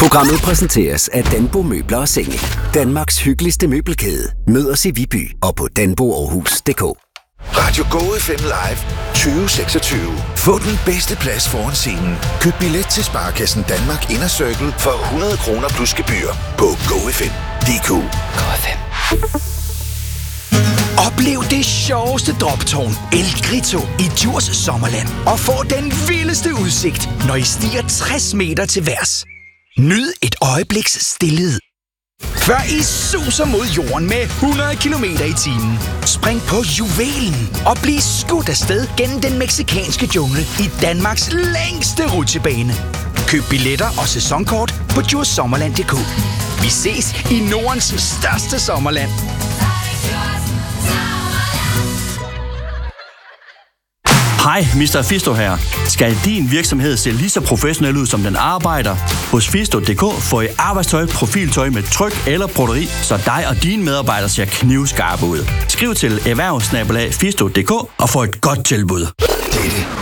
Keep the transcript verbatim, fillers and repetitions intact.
Programmet præsenteres af Danbo Møbler og Senge. Danmarks hyggeligste møbelkæde. Mød os i Viby og på danbo aarhus punktum d k. Radio Go F M Live tyve seksogtyve. Få den bedste plads foran scenen. Køb billet til Sparekassen Danmark Inner Circle for hundrede kroner plus gebyr på go f m punktum d k. Go F M. Oplev det sjoveste droptårn, El Grito, i Djurs Sommerland. Og få den vildeste udsigt, når I stiger tres meter til værs. Nyd et øjebliks stilhed, før I suser mod jorden med hundrede kilometer i timen. Spring på juvelen og bliv skudt afsted gennem den meksikanske jungle i Danmarks længste rutsjebane. Køb billetter og sæsonkort på djurs sommerland punktum d k. Vi ses i Nordens største sommerland. Hej, mister Fisto her. Skal din virksomhed se lige så professionel ud, som den arbejder? Hos Fisto punktum d k får I arbejdstøj, profiltøj med tryk eller broderi, så dig og dine medarbejdere ser knivskarpe ud. Skriv til erhvervsnabelag fisto punktum d k og få et godt tilbud.